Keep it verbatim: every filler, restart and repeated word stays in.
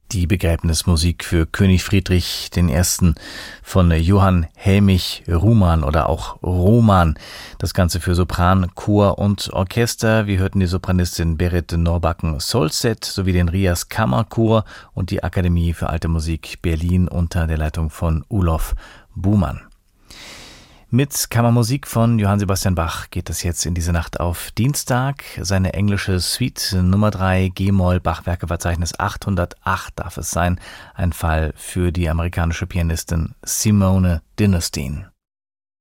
Die Begräbnismusik für König Friedrich der Erste. von Johann Helmich Ruhmann oder auch Roman. Das Ganze für Sopran, Chor und Orchester. Wir hörten die Sopranistin Berit Norbacken-Solstedt sowie den Rias Kammerchor und die Akademie für Alte Musik Berlin unter der Leitung von Ulof Buhmann. Mit Kammermusik von Johann Sebastian Bach geht es jetzt in diese Nacht auf Dienstag. Seine englische Suite Nummer drei G-Moll Bachwerkeverzeichnis achthundertacht darf es sein. Ein Fall für die amerikanische Pianistin Simone Dinnerstein.